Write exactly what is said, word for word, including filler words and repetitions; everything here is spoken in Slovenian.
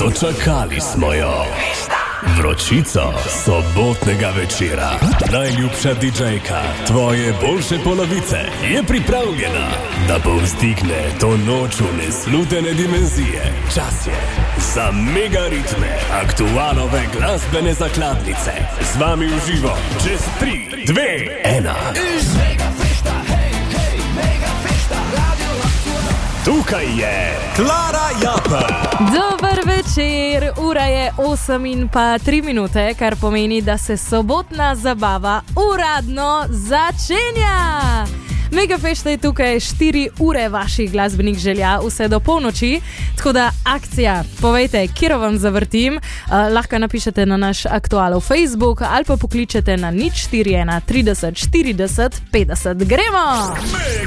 Dočakali smo jo. Vročico sobotnega večera. Najljubša didžejka tvoje boljše polovice je pripravljena, da povzdigne to noč v neslutene dimenzije. Čas je za mega ritme aktualove glasbene zakladnice. Z vami v živo čez tri, dve, ena. Tukaj je Klara Japelj. Dober večer, ura je osem in pa tri minute, kar pomeni, da se sobotna zabava uradno začenja. Megafešta je tukaj, štiri ure vaših glasbenih želja, vse do polnoči, tako da akcija, povejte, kjer vam zavrtim, uh, lahko napišete na naš aktualov Facebook ali pa pokličete na nič štiri ena trideset štirideset petdeset. Gremo!